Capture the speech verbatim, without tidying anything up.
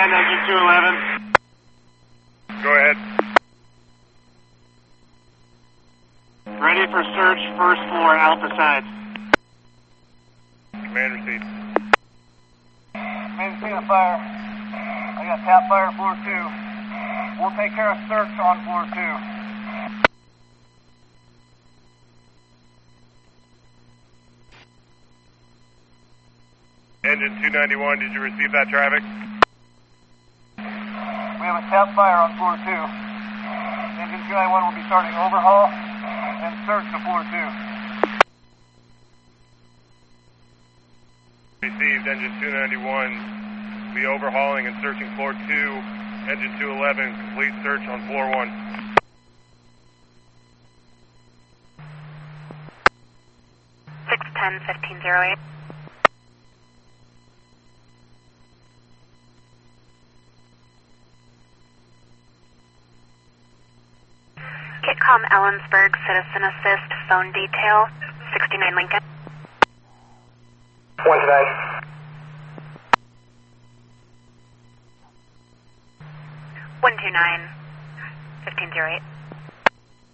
engine two eleven. Go ahead. Ready for search, first floor, alpha side. Command received. Main scene of fire. I got tap fire floor two. We'll take care of search on floor two. Engine two ninety-one, did you receive that traffic? We have a tap fire on floor two. Engine two ninety-one will be starting overhaul and search to floor two. Received, engine two ninety-one. Be overhauling and searching floor two. Engine two eleven, complete search on floor one. six ten, fifteen oh eight. Kitcom Ellensburg, Citizen Assist, phone detail, sixty-nine Lincoln. One today. one two nine, fifteen oh eight.